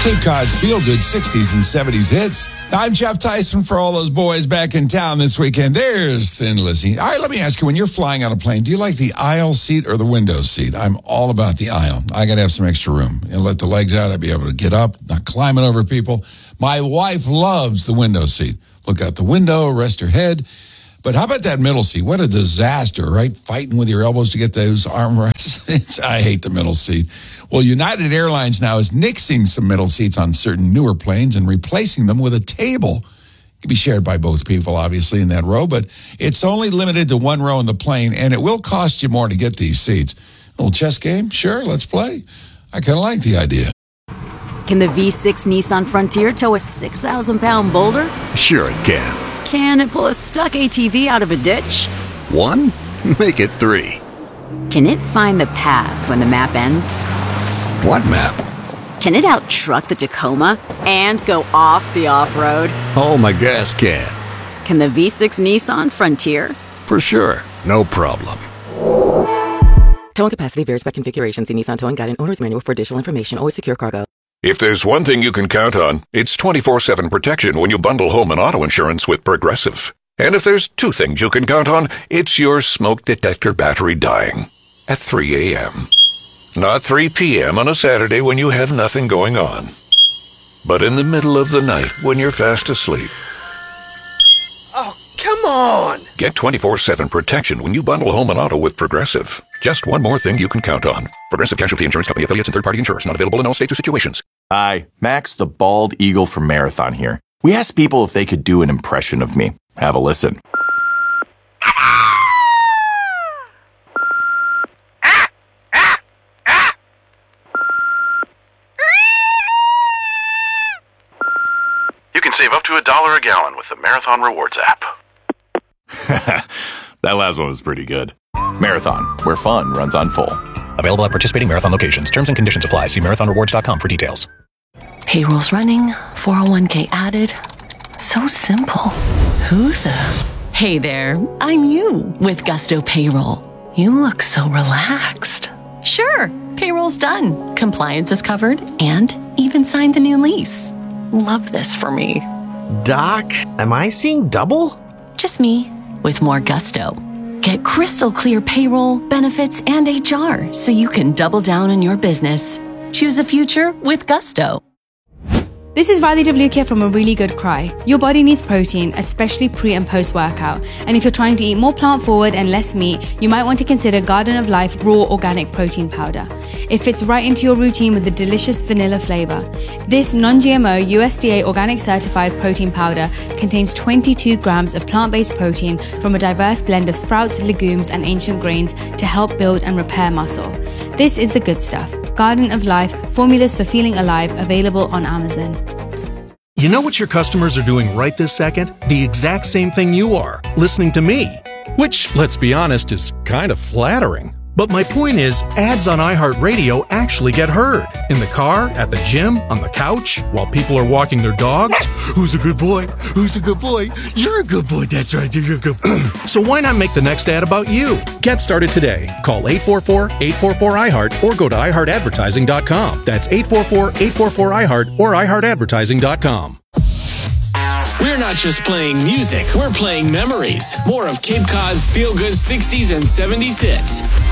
Cape Cod's feel-good 60s and 70s hits. I'm Jeff Tyson for all those boys back in town this weekend. There's Thin Lizzy. All right, let me ask you, when you're flying on a plane, do you like the aisle seat or the window seat? I'm all about the aisle. I got to have some extra room. And let the legs out. I'd be able to get up, not climbing over people. My wife loves the window seat. Look out the window, rest her head. But how about that middle seat? What a disaster, right? Fighting with your elbows to get those armrests. I hate the middle seat. Well, United Airlines now is nixing some middle seats on certain newer planes and replacing them with a table. It can be shared by both people, obviously, in that row, but it's only limited to one row in the plane, and it will cost you more to get these seats. A little chess game? Sure, let's play. I kind of like the idea. Can the V6 Nissan Frontier tow a 6,000-pound boulder? Sure it can. Can it pull a stuck ATV out of a ditch? 1? Make it 3. Can it find the path when the map ends? What map? Can it out-truck the Tacoma and go off the off-road? Oh, my gas can. Can the V6 Nissan Frontier? For sure. No problem. Towing capacity varies by configuration. See Nissan Towing Guide and Owner's Manual for additional information. Always secure cargo. If there's one thing you can count on, it's 24/7 protection when you bundle home and auto insurance with Progressive. And if there's two things you can count on, it's your smoke detector battery dying at 3 a.m. Not 3 p.m. on a Saturday when you have nothing going on, but in the middle of the night when you're fast asleep. Oh, come on! Get 24/7 protection when you bundle home and auto with Progressive. Just one more thing you can count on. Progressive Casualty Insurance Company affiliates and third-party insurers. Not available in all states or situations. Hi, Max the Bald Eagle from Marathon here. We asked people if they could do an impression of me. Have a listen. You can save up to $1 a gallon with the Marathon Rewards app. That last one was pretty good. Marathon, where fun runs on full. Available at participating Marathon locations. Terms and conditions apply. See marathonrewards.com for details. Payroll's running, 401k added. So simple. Who the? Hey there, I'm you with Gusto Payroll. You look so relaxed. Sure, payroll's done. Compliance is covered and even signed the new lease. Love this for me. Doc, am I seeing double? Just me with more gusto. Get crystal clear payroll, benefits, and HR so you can double down on your business. Choose a future with Gusto. This is Riley WK from A Really Good Cry. Your body needs protein, especially pre and post workout. And if you're trying to eat more plant forward and less meat, you might want to consider Garden of Life Raw Organic Protein Powder. It fits right into your routine with a delicious vanilla flavor. This non-GMO USDA organic certified protein powder contains 22 grams of plant-based protein from a diverse blend of sprouts, legumes, and ancient grains to help build and repair muscle. This is the good stuff. Garden of Life, formulas for feeling alive, available on Amazon. You know what your customers are doing right this second? The exact same thing you are, listening to me. Which, let's be honest, is kind of flattering. But my point is, ads on iHeartRadio actually get heard. In the car, at the gym, on the couch, while people are walking their dogs. Who's a good boy? Who's a good boy? You're a good boy, that's right, you're a good boy. So why not make the next ad about you? Get started today. Call 844-844-iHeart or go to iHeartAdvertising.com. That's 844-844-iHeart or iHeartAdvertising.com. We're not just playing music, we're playing memories. More of Cape Cod's feel-good 60s and 70s hits.